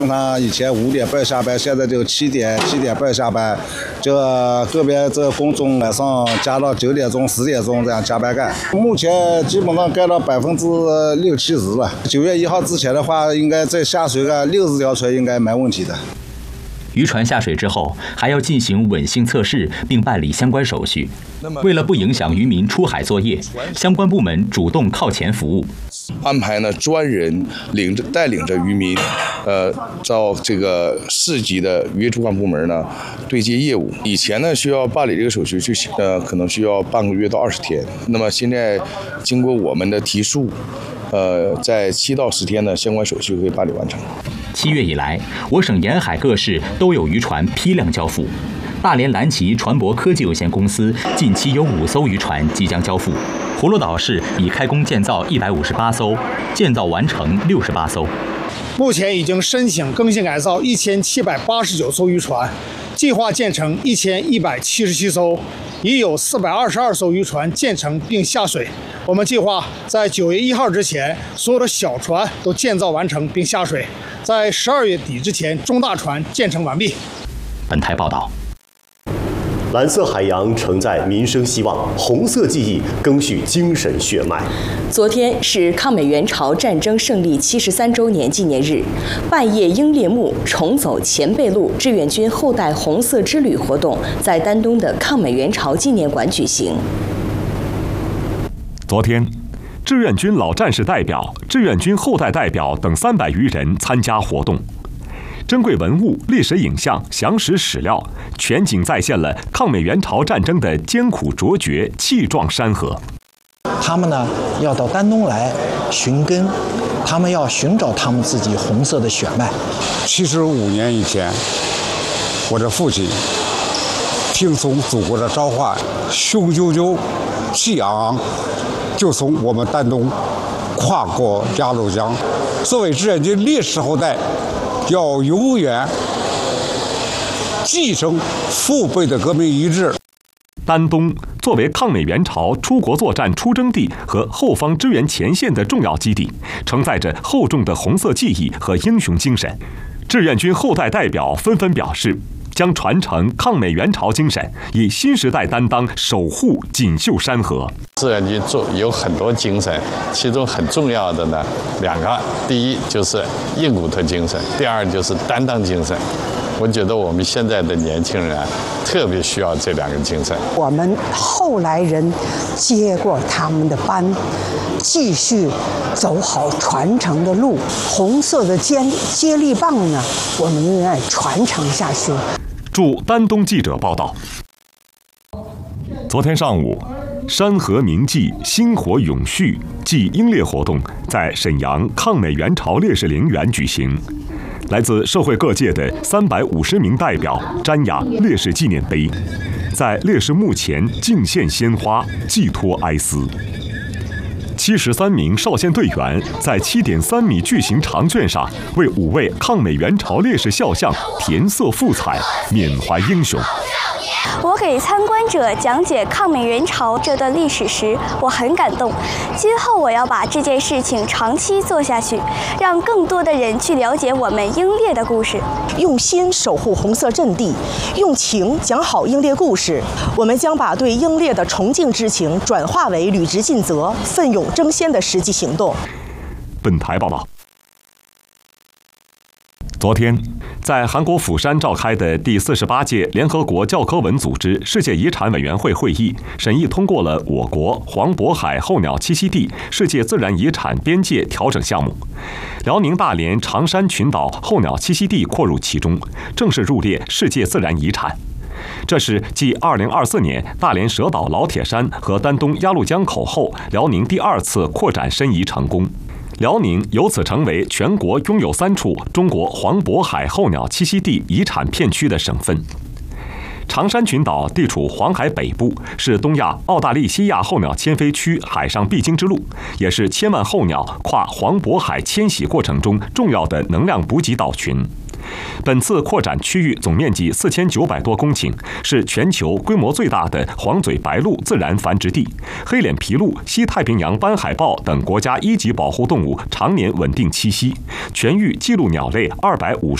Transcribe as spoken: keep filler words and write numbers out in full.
那以前五点半下班，现在就七点七点半下班，这个别这工种晚上加到九点钟、十点钟这样加班干。目前基本上干到百分之六七十了。九月一号之前的话，应该再下水个六十条船应该没问题的。 渔船下水之后，还要进行稳性测试，并办理相关手续。为了不影响渔民出海作业，相关部门主动靠前服务， 安排呢专人领着带领着渔民，呃，到这个市级的渔业主管部门呢对接业务。以前呢需要办理这个手续，就呃可能需要半个月到二十天。那么现在经过我们的提速，呃，在七到十天呢相关手续可以办理完成。 七月以来，我省沿海各市都有渔船批量交付。大连蓝旗船舶科技有限公司近期有五艘渔船即将交付。葫芦岛市已开工建造一百五十八艘，建造完成六十八艘。 目前已经申请更新改造一千七百八十九艘渔船，计划建成一千一百七十七艘，已有四百二十二艘渔船建成并下水。我们计划在九月一号之前，所有的小船都建造完成并下水，在十二月底之前，中大船建成完毕。 本台报道。 蓝色海洋承载民生希望，红色记忆更续精神血脉。 昨天是抗美援朝战争胜利七十三周年纪念日，半夜英烈墓重走前辈路志愿军后代红色之旅活动在丹东的抗美援朝纪念馆举行。 昨天，志愿军老战士代表、志愿军后代代表等三百余人参加活动。珍贵文物、历史影像、详实史料，全景再现了抗美援朝战争的艰苦卓绝、气壮山河。 他们呢，要到丹东来寻根，他们要寻找他们自己红色的血脉。 七十五年以前，我的父亲听从祖国的召唤，雄赳赳、气昂昂，就从我们丹东跨过鸭绿江。作为志愿军烈士后代，要永远继承父辈的革命遗志。 丹东作为抗美援朝出国作战出征地和后方支援前线的重要基地，承载着厚重的红色记忆和英雄精神。志愿军后代代表纷纷表示，将传承抗美援朝精神，以新时代担当守护锦绣山河。 志愿军做有很多精神，其中很重要的呢两个，第一就是硬骨头精神，第二就是担当精神。我觉得我们现在的年轻人啊，特别需要这两个精神。 我们后来人接过他们的班，继续走好传承的路。红色的接接力棒呢，我们仍然传承下去。 驻丹东记者报道。昨天上午，山河铭记，薪火永续暨英烈活动在沈阳抗美援朝烈士陵园举行。来自社会各界的三百五十名代表瞻仰烈士纪念碑，在烈士墓前敬献鲜花，寄托哀思。七十三名少先队员在七点三米巨型长卷上为五位抗美援朝烈士肖像填色赋彩，缅怀英雄。 我给参观者讲解抗美援朝这段历史时，我很感动。今后我要把这件事情长期做下去，让更多的人去了解我们英烈的故事。 用心守护红色阵地，用情讲好英烈故事。我们将把对英烈的崇敬之情转化为履职尽责、奋勇争先的实际行动。 本台报道。昨天，在韩国釜山召开的第四十八届联合国教科文组织世界遗产委员会会议，审议通过了我国黄渤海候鸟栖息地世界自然遗产边界调整项目，辽宁大连长山群岛候鸟栖息地扩入其中，正式入列世界自然遗产。这是继二零二四年大连蛇岛老铁山和丹东鸭绿江口后，辽宁第二次扩展申遗成功。辽宁由此成为全国拥有三处中国黄渤海候鸟栖息地遗产片区的省份。长山群岛地处黄海北部，是东亚澳大利西亚候鸟迁飞区海上必经之路，也是千万候鸟跨黄渤海迁徙过程中重要的能量补给岛群。 本次扩展区域总面积四千九百多公顷，是全球规模最大的黄嘴白鹭自然繁殖地。黑脸琵鹭、西太平洋斑海豹等国家一级保护动物常年稳定栖息，全域记录鸟类二百五十。